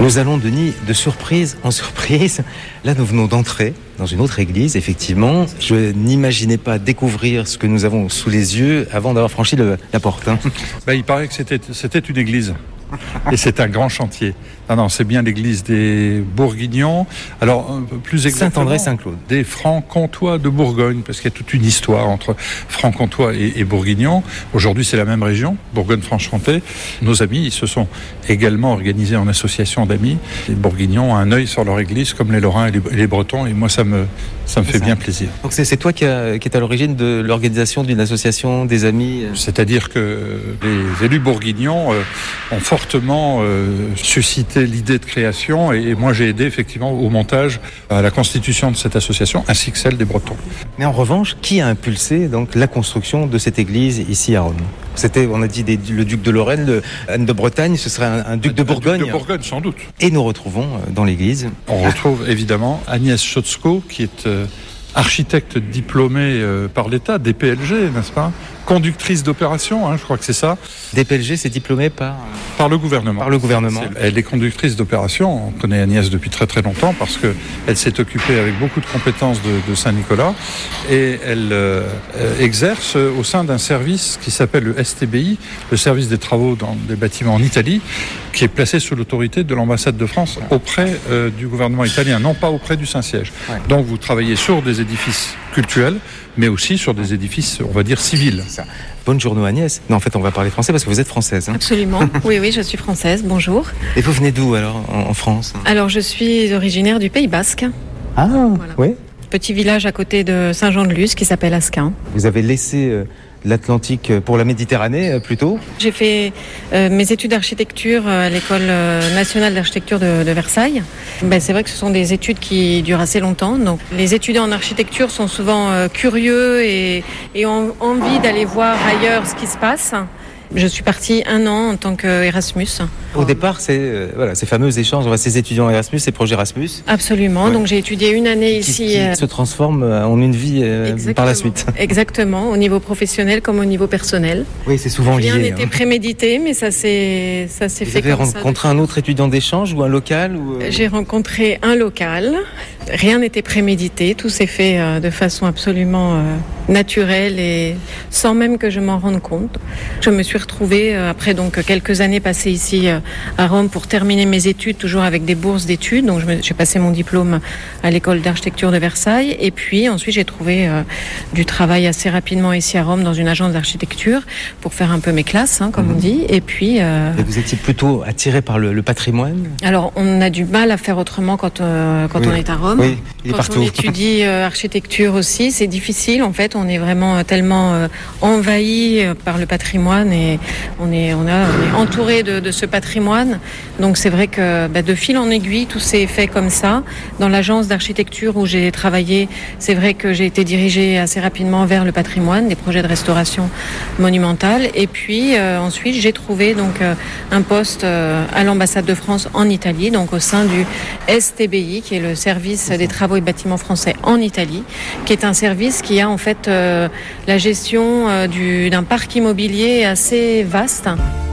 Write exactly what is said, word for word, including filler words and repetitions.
Nous allons, Denis, de surprise en surprise. Là, nous venons d'entrer dans une autre église, effectivement. Je n'imaginais pas découvrir ce que nous avons sous les yeux avant d'avoir franchi le, la porte. Hein. Bah, il paraît que c'était, c'était une église. Et c'est un grand chantier. Non, non, c'est bien l'église des Bourguignons. Alors, plus exactement, Saint-André-Saint-Claude. Des Francs-Comtois de Bourgogne, parce qu'il y a toute une histoire entre Francs-Comtois et, et Bourguignons. Aujourd'hui, c'est la même région, Bourgogne-Franche-Comté. Nos amis, ils se sont également organisés en association d'amis. Les Bourguignons ont un œil sur leur église, comme les Lorrains et les, et les Bretons, et moi, ça me, ça me fait ça. bien plaisir. Donc, c'est, c'est toi qui, a, qui est à l'origine de l'organisation d'une association des amis. C'est-à-dire que les élus bourguignons euh, ont fortement euh, suscité l'idée de création, et moi j'ai aidé effectivement au montage, à la constitution de cette association, ainsi que celle des Bretons. Mais en revanche, qui a impulsé donc la construction de cette église ici à Rome ? C'était, on a dit, des, le duc de Lorraine, le, Anne de Bretagne, ce serait un, un duc de Bourgogne. Un duc de Bourgogne, sans doute. Et nous retrouvons dans l'église... On retrouve évidemment Agnès Chotzko, qui est euh, architecte diplômée euh, par l'État, D P L G, n'est-ce pas ? Conductrice d'opération, hein, je crois que c'est ça. D P L G, c'est diplômé par... Par le gouvernement. Par le gouvernement. C'est, elle est conductrice d'opération. On connaît Agnès depuis très très longtemps parce qu'elle s'est occupée avec beaucoup de compétences de, de Saint-Nicolas, et elle euh, exerce au sein d'un service qui s'appelle le S T B I, le service des travaux dans des bâtiments en Italie, qui est placé sous l'autorité de l'ambassade de France auprès euh, du gouvernement italien, non pas auprès du Saint-Siège. Ouais. Donc vous travaillez sur des édifices cultuels, mais aussi sur des édifices, on va dire, civils. C'est ça. Bonjour Agnès. Non, en fait, on va parler français parce que vous êtes française. Hein. Absolument. Oui, oui, je suis française. Bonjour. Et vous venez d'où alors, en, en France ? Alors, je suis originaire du Pays Basque. Ah, voilà. Oui. Petit village à côté de Saint-Jean-de-Luz qui s'appelle Asquin. Vous avez laissé euh, l'Atlantique pour la Méditerranée euh, plutôt ? J'ai fait euh, mes études d'architecture à l'École nationale d'architecture de, de Versailles. Ben, c'est vrai que ce sont des études qui durent assez longtemps. Donc, les étudiants en architecture sont souvent euh, curieux et, et ont envie d'aller voir ailleurs ce qui se passe. Je suis partie un an en tant qu'Erasmus. Au départ, c'est euh, voilà, ces fameux échanges, ces étudiants Erasmus, ces projets Erasmus. Absolument. Ouais. Donc j'ai étudié une année qui, ici. Qui euh... se transforme en une vie euh, par la suite. Exactement, au niveau professionnel comme au niveau personnel. Oui, c'est souvent lié. Rien n'était hein. prémédité, mais ça s'est ça s'est Vous fait. Vous avez comme rencontré ça, un autre étudiant d'échange ou un local ou euh... J'ai rencontré un local. Rien n'était prémédité, tout s'est fait euh, de façon absolument euh, naturelle et sans même que je m'en rende compte. Je me suis retrouvée euh, après donc quelques années passées ici euh, à Rome pour terminer mes études, toujours avec des bourses d'études. Donc je me, j'ai passé mon diplôme à l'école d'architecture de Versailles, et puis ensuite j'ai trouvé euh, du travail assez rapidement ici à Rome dans une agence d'architecture pour faire un peu mes classes, hein, comme mmh. on dit. Et puis. Euh... Et vous étiez plutôt attiré par le, le patrimoine ? Alors on a du mal à faire autrement quand euh, quand oui. on est à Rome. Oui, il est quand partout. on étudie euh, architecture aussi, c'est difficile. En fait, on est vraiment euh, tellement euh, envahi euh, par le patrimoine, et on est on, a, on est entouré de, de ce patrimoine. Donc c'est vrai que bah, de fil en aiguille, tout s'est fait comme ça. Dans l'agence d'architecture où j'ai travaillé, c'est vrai que j'ai été dirigée assez rapidement vers le patrimoine, des projets de restauration monumentale. Et puis euh, ensuite, j'ai trouvé donc euh, un poste euh, à l'ambassade de France en Italie, donc au sein du S T B I, qui est le service des travaux et bâtiments français en Italie, qui est un service qui a en fait euh, la gestion euh, du, d'un parc immobilier assez vaste.